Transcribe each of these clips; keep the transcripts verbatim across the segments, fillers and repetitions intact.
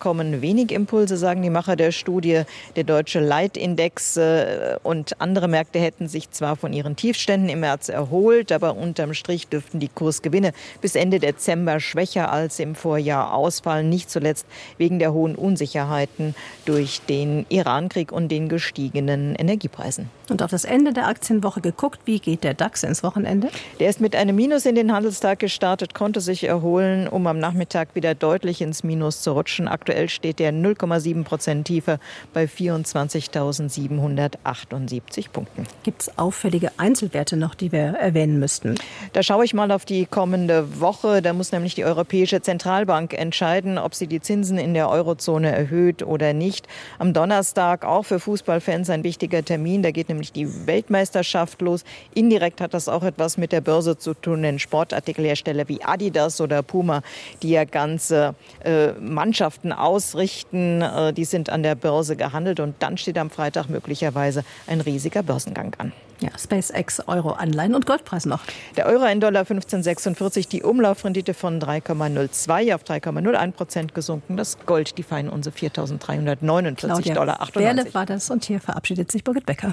bekommen wenig Impulse, sagen die Macher der Studie. Der deutsche Leitindex äh, und andere Märkte hätten sich zwar von ihren Tiefständen im März erholt, aber unterm Strich dürften die Kursgewinne bis Ende Dezember schwächer als im Vorjahr ausfallen. Nicht zuletzt wegen der hohen Unsicherheiten durch den Irankrieg und den gestiegenen Energiepreisen. Und auf das Ende der Aktienwoche geguckt, wie geht der DAX ins Wochenende? Der ist mit einem Minus in den Handelstag gestartet, konnte sich erholen, um am Nachmittag wieder deutlich ins Minus zu rutschen. Aktuell steht der null Komma sieben Prozent tiefer bei vierundzwanzigtausendsiebenhundertachtundsiebzig Punkten. Gibt es auffällige Einzelwerte noch, die wir erwähnen müssten? Da schaue ich mal auf die kommende Woche. Da muss nämlich die Europäische Zentralbank entscheiden, ob sie die Zinsen in der Eurozone erhöht oder nicht. Am Donnerstag auch für Fußballfans ein wichtiger Termin. Da geht nämlich die Weltmeisterschaft los. Indirekt hat das auch etwas mit der Börse zu tun, denn Sportartikelhersteller wie Adidas oder Puma, die ja ganze äh, Mannschaften ausrichten, äh, die sind an der Börse gehandelt und dann steht am Freitag möglicherweise ein riesiger Börsengang an. Ja, SpaceX, Euro, Anleihen und Goldpreis noch. Der Euro ein Dollar fünfzehn Komma sechsundvierzig, die Umlaufrendite von drei Komma null zwei auf drei Komma null eins Prozent gesunken. Das Gold, die Feinunze viertausenddreihundertneunundvierzig Dollar achtundneunzig. Werle war das und hier verabschiedet sich Birgit Becker.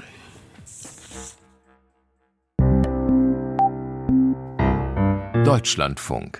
Deutschlandfunk.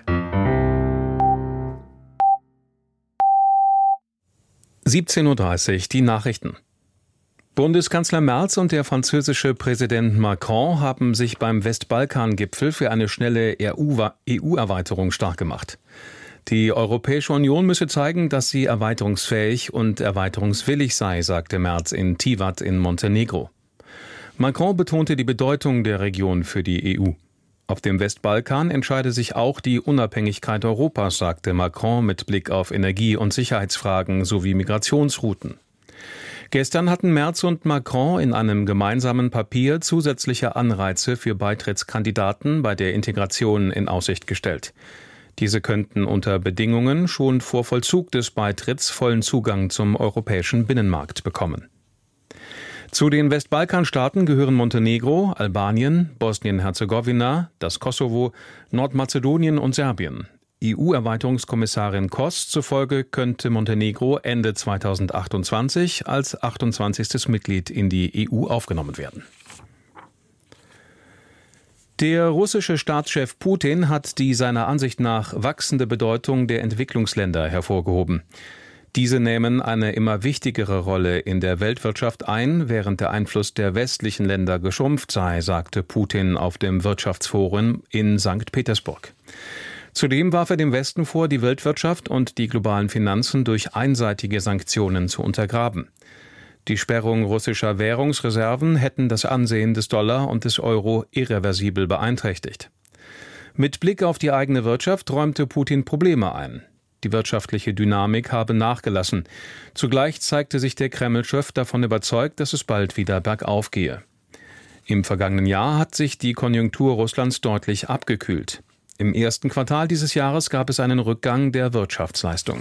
siebzehn Uhr dreißig, die Nachrichten. Bundeskanzler Merz und der französische Präsident Macron haben sich beim Westbalkan-Gipfel für eine schnelle E U-Erweiterung stark gemacht. Die Europäische Union müsse zeigen, dass sie erweiterungsfähig und erweiterungswillig sei, sagte Merz in Tivat in Montenegro. Macron betonte die Bedeutung der Region für die E U. Auf dem Westbalkan entscheide sich auch die Unabhängigkeit Europas, sagte Macron mit Blick auf Energie- und Sicherheitsfragen sowie Migrationsrouten. Gestern hatten Merz und Macron in einem gemeinsamen Papier zusätzliche Anreize für Beitrittskandidaten bei der Integration in Aussicht gestellt. Diese könnten unter Bedingungen schon vor Vollzug des Beitritts vollen Zugang zum europäischen Binnenmarkt bekommen. Zu den Westbalkanstaaten gehören Montenegro, Albanien, Bosnien-Herzegowina, das Kosovo, Nordmazedonien und Serbien. E U-Erweiterungskommissarin Koss zufolge könnte Montenegro Ende zweitausendachtundzwanzig als achtundzwanzigstes Mitglied in die E U aufgenommen werden. Der russische Staatschef Putin hat die seiner Ansicht nach wachsende Bedeutung der Entwicklungsländer hervorgehoben. Diese nehmen eine immer wichtigere Rolle in der Weltwirtschaft ein, während der Einfluss der westlichen Länder geschrumpft sei, sagte Putin auf dem Wirtschaftsforum in Sankt Petersburg. Zudem warf er dem Westen vor, die Weltwirtschaft und die globalen Finanzen durch einseitige Sanktionen zu untergraben. Die Sperrung russischer Währungsreserven hätten das Ansehen des Dollar und des Euro irreversibel beeinträchtigt. Mit Blick auf die eigene Wirtschaft räumte Putin Probleme ein. Die wirtschaftliche Dynamik habe nachgelassen. Zugleich zeigte sich der Kreml-Chef davon überzeugt, dass es bald wieder bergauf gehe. Im vergangenen Jahr hat sich die Konjunktur Russlands deutlich abgekühlt. Im ersten Quartal dieses Jahres gab es einen Rückgang der Wirtschaftsleistung.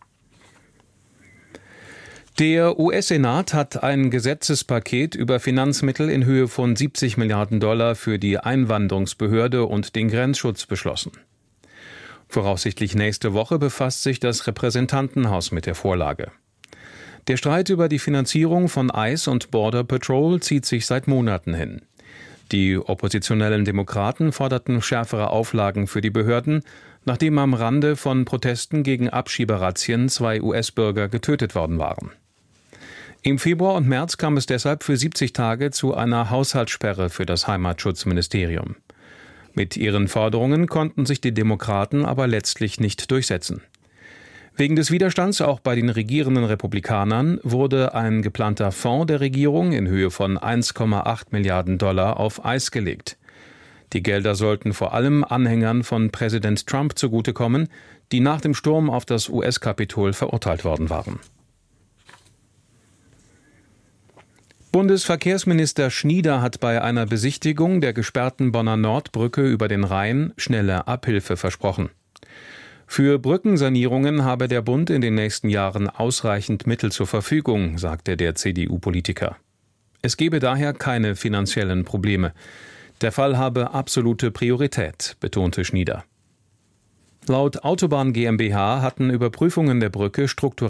Der U S-Senat hat ein Gesetzespaket über Finanzmittel in Höhe von siebzig Milliarden Dollar für die Einwanderungsbehörde und den Grenzschutz beschlossen. Voraussichtlich nächste Woche befasst sich das Repräsentantenhaus mit der Vorlage. Der Streit über die Finanzierung von ICE und Border Patrol zieht sich seit Monaten hin. Die oppositionellen Demokraten forderten schärfere Auflagen für die Behörden, nachdem am Rande von Protesten gegen Abschieberazzien zwei U S-Bürger getötet worden waren. Im Februar und März kam es deshalb für siebzig Tage zu einer Haushaltssperre für das Heimatschutzministerium. Mit ihren Forderungen konnten sich die Demokraten aber letztlich nicht durchsetzen. Wegen des Widerstands auch bei den regierenden Republikanern wurde ein geplanter Fonds der Regierung in Höhe von eins Komma acht Milliarden Dollar auf Eis gelegt. Die Gelder sollten vor allem Anhängern von Präsident Trump zugutekommen, die nach dem Sturm auf das U S-Kapitol verurteilt worden waren. Bundesverkehrsminister Schnieder hat bei einer Besichtigung der gesperrten Bonner Nordbrücke über den Rhein schnelle Abhilfe versprochen. Für Brückensanierungen habe der Bund in den nächsten Jahren ausreichend Mittel zur Verfügung, sagte der C D U-Politiker. Es gebe daher keine finanziellen Probleme. Der Fall habe absolute Priorität, betonte Schnieder. Laut Autobahn GmbH hatten Überprüfungen der Brücke strukturell